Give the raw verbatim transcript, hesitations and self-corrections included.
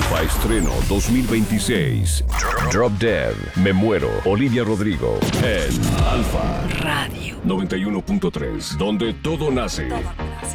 Alfa Estreno dos mil veintiséis. Drop Dead, Me Muero, Olivia Rodrigo. En Alfa Radio noventa y uno punto tres, donde todo nace.